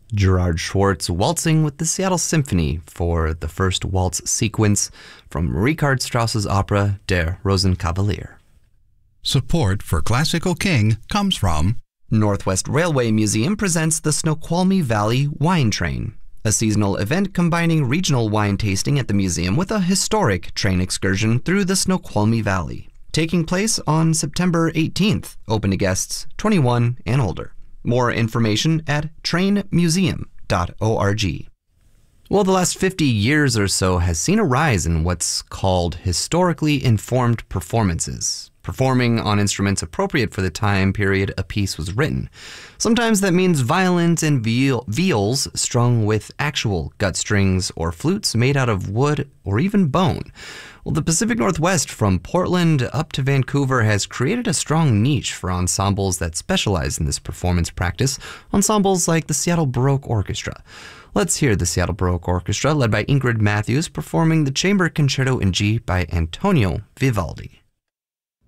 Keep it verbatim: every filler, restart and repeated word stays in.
Gerard Schwartz waltzing with the Seattle Symphony for the first waltz sequence from Richard Strauss's opera Der Rosenkavalier. Support for Classical King comes from Northwest Railway Museum presents the Snoqualmie Valley Wine Train, a seasonal event combining regional wine tasting at the museum with a historic train excursion through the Snoqualmie Valley, taking place on September eighteenth, open to guests twenty-one and older. More information at train museum dot org. Well, the last fifty years or so has seen a rise in what's called historically informed performances, performing on instruments appropriate for the time period a piece was written. Sometimes that means violins and viol- viols strung with actual gut strings or flutes made out of wood or even bone. Well, the Pacific Northwest, from Portland up to Vancouver, has created a strong niche for ensembles that specialize in this performance practice, ensembles like the Seattle Baroque Orchestra. Let's hear the Seattle Baroque Orchestra, led by Ingrid Matthews, performing the Chamber Concerto in G by Antonio Vivaldi.